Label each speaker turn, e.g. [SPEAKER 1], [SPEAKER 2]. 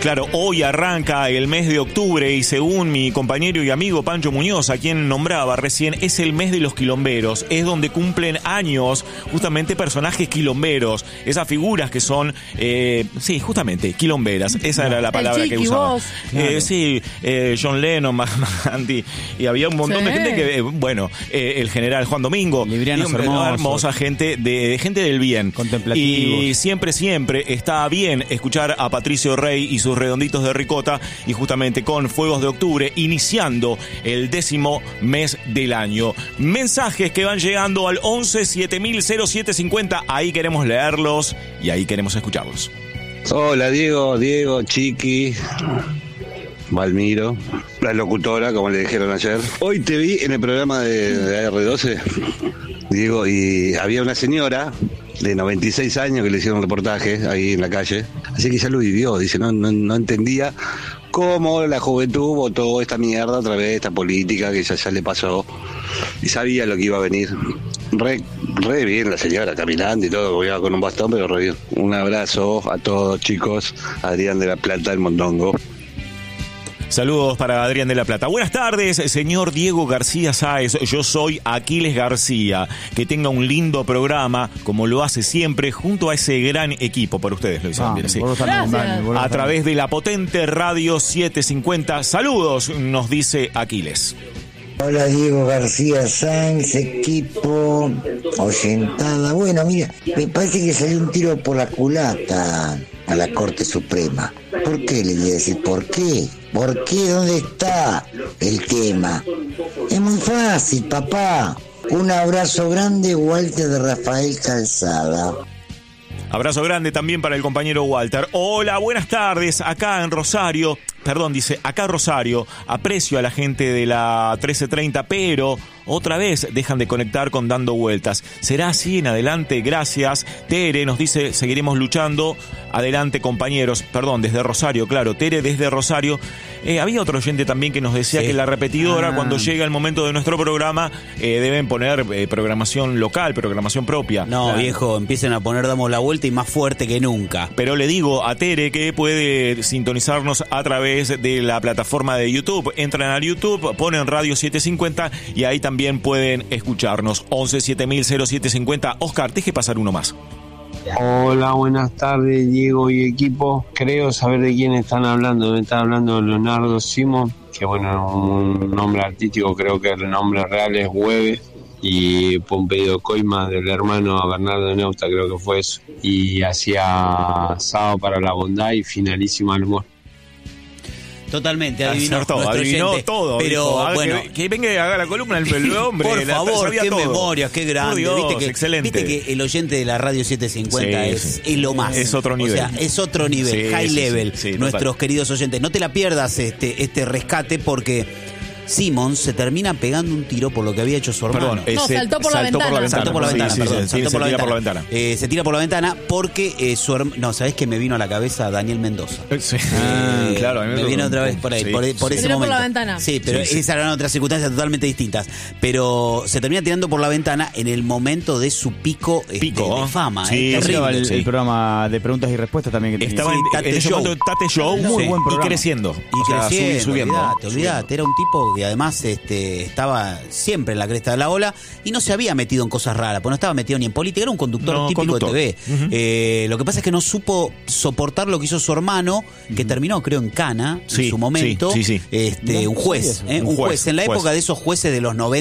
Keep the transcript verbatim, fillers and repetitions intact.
[SPEAKER 1] Claro, hoy arranca el mes de octubre y según mi compañero y amigo Pancho Muñoz, a quien nombraba recién, es el mes de los quilomberos. Es donde cumplen años justamente personajes quilomberos. Esas figuras que son, eh, sí, justamente, quilomberas. Esa era la palabra que usaba. Claro. Eh, sí, eh, John Lennon, Andy, y había un montón sí. de gente que, eh, bueno, eh, el general Juan Domingo.
[SPEAKER 2] Librianos hermosos.
[SPEAKER 1] Hermosa gente, de, de gente del bien.
[SPEAKER 2] Contemplativos.
[SPEAKER 1] Y siempre, siempre está bien escuchar a Patricio Rey y sus redonditos de ricota, y justamente con Fuegos de Octubre, iniciando el décimo mes del año. Mensajes que van llegando al once siete mil cero siete cincuenta, ahí queremos leerlos y ahí queremos escucharlos.
[SPEAKER 3] Hola Diego, Diego, Chiqui, Valmiro, la locutora, como le dijeron ayer. Hoy te vi en el programa de, de A R doce, Diego, y había una señora de noventa y seis años que le hicieron un reportaje ahí en la calle, así que ya lo vivió, dice, no, no, no entendía cómo la juventud votó esta mierda otra vez, esta política que ya, ya le pasó, y sabía lo que iba a venir. Re, re bien la señora, caminando y todo, iba con un bastón, pero re bien. Un abrazo a todos, chicos. Adrián de la Plata, del Mondongo.
[SPEAKER 1] Saludos para Adrián de la Plata. Buenas tardes, señor Diego García Sáez. Yo soy Aquiles García. Que tenga un lindo programa, como lo hace siempre, junto a ese gran equipo. Por ustedes lo hicieron ah, bien, sí. A través de la potente Radio setecientos cincuenta. Saludos, nos dice Aquiles.
[SPEAKER 4] Hola Diego García Sáenz, equipo, oyentada. Bueno, mira, me parece que salió un tiro por la culata a la Corte Suprema. ¿Por qué? Le voy a decir, ¿por qué? ¿Por qué? ¿Dónde está el tema? Es muy fácil, papá. Un abrazo grande, Walter de Rafael Calzada.
[SPEAKER 1] Abrazo grande también para el compañero Walter. Hola, buenas tardes. Acá en Rosario, perdón, dice, acá Rosario, aprecio a la gente de la trece treinta, pero otra vez dejan de conectar con Dando Vueltas. ¿Será así en adelante? Gracias. Tere nos dice, seguiremos luchando. Adelante, compañeros. Perdón, desde Rosario, claro. Tere desde Rosario. Eh, había otro oyente también que nos decía sí. que la repetidora, ah. cuando llega el momento de nuestro programa, eh, deben poner eh, programación local, programación propia.
[SPEAKER 2] No, claro. Viejo, empiecen a poner Damos la Vuelta y más fuerte que nunca.
[SPEAKER 1] Pero le digo a Tere que puede sintonizarnos a través de la plataforma de YouTube. Entran al YouTube, ponen Radio setecientos cincuenta y ahí también pueden escucharnos. once siete mil cero siete cincuenta. Oscar, deje pasar uno más.
[SPEAKER 5] Hola, buenas tardes, Diego y equipo. Creo saber de quién están hablando. Me están hablando de Leonardo Simo, que bueno, un nombre artístico, creo que el nombre real es Hueve. Y Pompeyo Coima, del hermano a Bernardo Neusta, creo que fue eso. Y hacía Sábado para la Bondad y Finalísimo al Humor.
[SPEAKER 2] Totalmente, adivinó
[SPEAKER 1] todo, adivinó oyente, todo.
[SPEAKER 2] Pero
[SPEAKER 1] dijo,
[SPEAKER 2] bueno,
[SPEAKER 1] que, que venga y haga la columna el, el hombre.
[SPEAKER 2] Por
[SPEAKER 1] la,
[SPEAKER 2] favor, qué
[SPEAKER 1] todo.
[SPEAKER 2] memorias, qué grande.
[SPEAKER 1] Dios,
[SPEAKER 2] ¿Viste que,
[SPEAKER 1] excelente.
[SPEAKER 2] Viste que el oyente de la Radio setecientos cincuenta sí, es, sí. es lo más.
[SPEAKER 1] Es otro nivel.
[SPEAKER 2] O sea, es otro nivel, sí, high sí, level. Sí, sí, nuestros total. Queridos oyentes. No te la pierdas este, este rescate porque Simon se termina pegando un tiro por lo que había hecho su hermano.
[SPEAKER 1] Perdón,
[SPEAKER 6] no,
[SPEAKER 1] ese,
[SPEAKER 6] saltó por la
[SPEAKER 1] saltó
[SPEAKER 6] ventana.
[SPEAKER 1] Por la ventana.
[SPEAKER 2] Saltó por la ventana,
[SPEAKER 1] sí,
[SPEAKER 2] perdón.
[SPEAKER 1] Sí,
[SPEAKER 2] saltó
[SPEAKER 1] sí,
[SPEAKER 2] por,
[SPEAKER 1] se
[SPEAKER 2] la
[SPEAKER 1] tira por la ventana.
[SPEAKER 2] Eh, se tira por la ventana porque eh, su hermano... No, ¿sabés qué me vino a la cabeza? Daniel Mendoza.
[SPEAKER 1] Sí,
[SPEAKER 2] ah,
[SPEAKER 1] eh, claro.
[SPEAKER 2] Me vino otra vez por ahí, sí, por, por
[SPEAKER 6] sí.
[SPEAKER 2] ese
[SPEAKER 6] Se tiró
[SPEAKER 2] momento.
[SPEAKER 6] por la ventana.
[SPEAKER 2] Sí, pero
[SPEAKER 1] sí, sí.
[SPEAKER 2] esas eran otras circunstancias totalmente distintas. Pero se termina tirando por la ventana en el momento de su pico,
[SPEAKER 1] pico
[SPEAKER 2] este, de fama.
[SPEAKER 7] Sí,
[SPEAKER 2] eh, terrible.
[SPEAKER 7] el,
[SPEAKER 2] sí.
[SPEAKER 7] el programa de preguntas y respuestas también que
[SPEAKER 1] estaba
[SPEAKER 7] tenía.
[SPEAKER 1] en,
[SPEAKER 2] Tate
[SPEAKER 1] en ese
[SPEAKER 2] Show.
[SPEAKER 1] momento Tate Show,
[SPEAKER 7] muy
[SPEAKER 1] sí,
[SPEAKER 7] buen programa.
[SPEAKER 1] y creciendo.
[SPEAKER 2] Y
[SPEAKER 1] o sea,
[SPEAKER 2] creciendo,
[SPEAKER 1] subiendo.
[SPEAKER 2] olvidate, olvidate. Era un tipo que además este, estaba siempre en la cresta de la ola y no se había metido en cosas raras, porque no estaba metido ni en política, era un conductor
[SPEAKER 1] no,
[SPEAKER 2] típico
[SPEAKER 1] conductor.
[SPEAKER 2] de T V.
[SPEAKER 1] Uh-huh.
[SPEAKER 2] Eh, lo que pasa es que no supo soportar lo que hizo su hermano, que uh-huh. terminó, creo, en Cana,
[SPEAKER 1] sí,
[SPEAKER 2] en su momento.
[SPEAKER 1] Sí, sí, sí.
[SPEAKER 2] Este, un juez, ¿eh? un juez, juez en la
[SPEAKER 1] juez.
[SPEAKER 2] época de esos jueces de los noventa.